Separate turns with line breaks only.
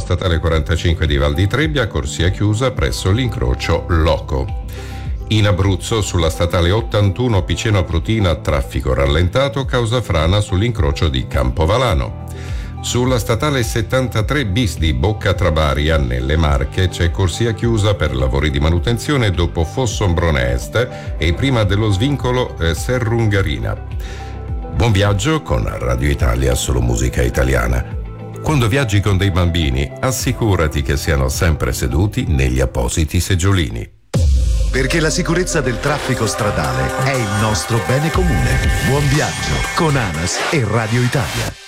statale 45 di Val di Trebbia, corsia chiusa presso l'incrocio Loco. In Abruzzo, sulla statale 81 Piceno-Prutina, traffico rallentato causa frana sull'incrocio di Campovalano. Sulla statale 73 bis di Boccatravaria, nelle Marche, c'è corsia chiusa per lavori di manutenzione dopo Fossombrone Est e prima dello svincolo Serrungarina. Buon viaggio con Radio Italia, solo musica italiana. Quando viaggi con dei bambini, assicurati che siano sempre seduti negli appositi seggiolini.
Perché la sicurezza del traffico stradale è il nostro bene comune. Buon viaggio con ANAS e Radio Italia.